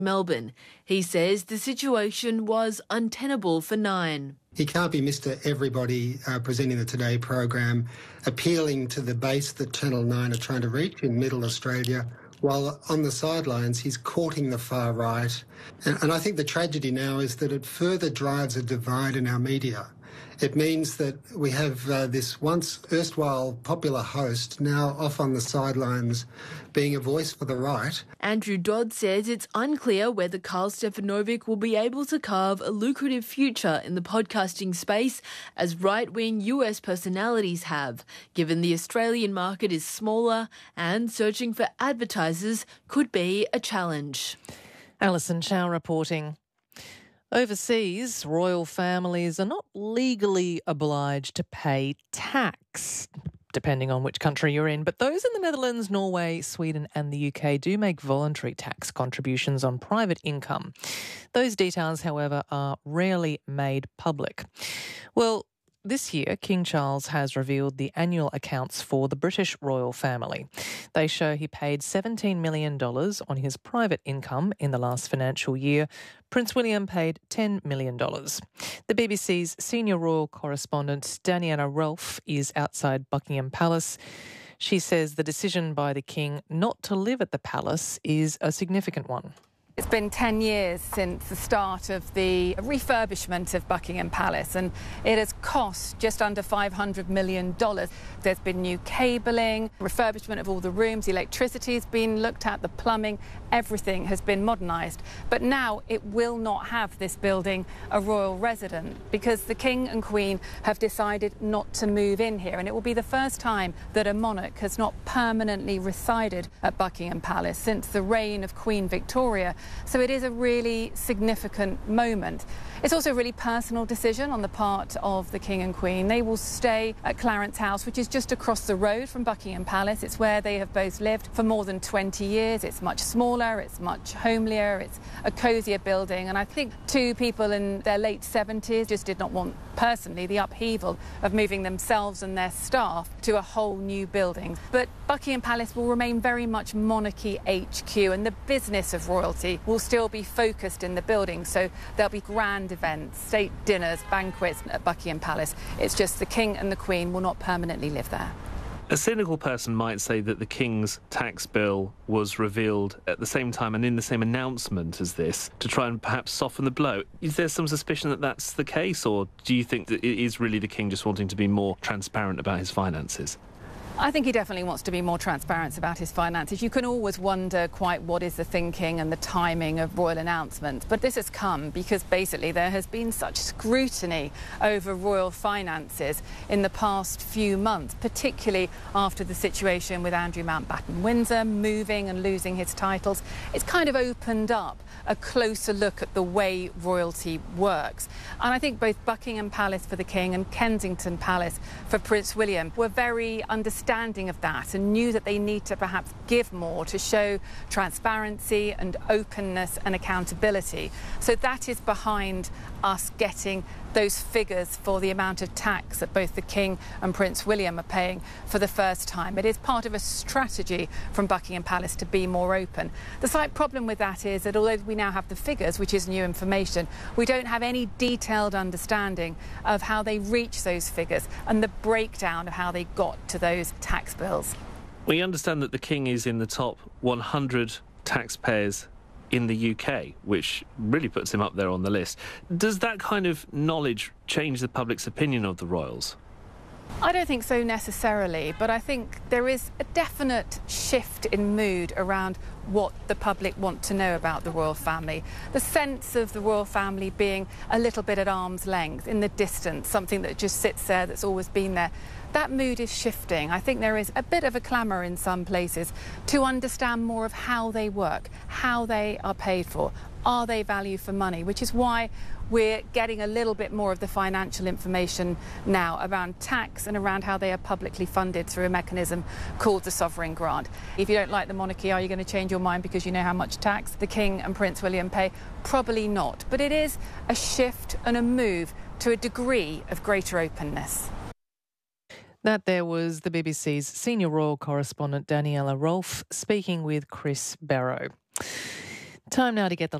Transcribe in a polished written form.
Melbourne. He says the situation was untenable for Nine. He can't be Mr. Everybody presenting the Today program, appealing to the base that Channel 9 are trying to reach in Middle Australia, while on the sidelines he's courting the far right. And I think the tragedy now is that it further drives a divide in our media. It means that we have this once erstwhile popular host now off on the sidelines being a voice for the right. Andrew Dodd says it's unclear whether Karl Stefanovic will be able to carve a lucrative future in the podcasting space as right-wing US personalities have, given the Australian market is smaller and searching for advertisers could be a challenge. Alison Chow reporting. Overseas, royal families are not legally obliged to pay tax, depending on which country you're in, but those in the Netherlands, Norway, Sweden and the UK do make voluntary tax contributions on private income. Those details, however, are rarely made public. Well, this year, King Charles has revealed the annual accounts for the British royal family. They show he paid $17 million on his private income in the last financial year. Prince William paid $10 million. The BBC's senior royal correspondent, Daniela Rolfe, is outside Buckingham Palace. She says the decision by the King not to live at the palace is a significant one. It's been 10 years since the start of the refurbishment of Buckingham Palace, and it has cost just under $500 million. There's been new cabling, refurbishment of all the rooms, electricity has been looked at, the plumbing, everything has been modernised. But now it will not have this building a royal residence because the King and Queen have decided not to move in here, and it will be the first time that a monarch has not permanently resided at Buckingham Palace since the reign of Queen Victoria. So it is a really significant moment. It's also a really personal decision on the part of the King and Queen. They will stay at Clarence House, which is just across the road from Buckingham Palace. It's where they have both lived for more than 20 years. It's much smaller, it's much homelier, it's a cosier building. And I think two people in their late 70s just did not want, personally, the upheaval of moving themselves and their staff to a whole new building. But Buckingham Palace will remain very much monarchy HQ, and the business of royalty will still be focused in the building. So there'll be grand events, state dinners, banquets at Buckingham Palace. It's just the King and the Queen will not permanently live there. A cynical person might say that the King's tax bill was revealed at the same time and in the same announcement as this to try and perhaps soften the blow. Is there some suspicion that that's the case, or do you think that it is really the King just wanting to be more transparent about his finances? I think he definitely wants to be more transparent about his finances. You can always wonder quite what is the thinking and the timing of royal announcements, but this has come because basically there has been such scrutiny over royal finances in the past few months, particularly after the situation with Andrew Mountbatten Windsor moving and losing his titles. It's kind of opened up a closer look at the way royalty works. And I think both Buckingham Palace for the King and Kensington Palace for Prince William were very understanding of that and knew that they need to perhaps give more to show transparency and openness and accountability. So that is behind us getting those figures for the amount of tax that both the King and Prince William are paying for the first time. It is part of a strategy from Buckingham Palace to be more open. The slight problem with that is that although we now have the figures, which is new information, we don't have any detailed understanding of how they reach those figures and the breakdown of how they got to those tax bills. We understand that the King is in the top 100 taxpayers in the UK, which really puts him up there on the list. Does that kind of knowledge change the public's opinion of the royals? I don't think so necessarily, but I think there is a definite shift in mood around what the public want to know about the royal family. The sense of the royal family being a little bit at arm's length, in the distance, something that just sits there, that's always been there. That mood is shifting. I think there is a bit of a clamour in some places to understand more of how they work, how they are paid for, are they value for money, which is why we're getting a little bit more of the financial information now around tax and around how they are publicly funded through a mechanism called the sovereign grant. If you don't like the monarchy, are you going to change your mind because you know how much tax the King and Prince William pay? Probably not. But it is a shift and a move to a degree of greater openness. That there was the BBC's senior royal correspondent Daniela Rolfe speaking with Chris Barrow. Time now to get the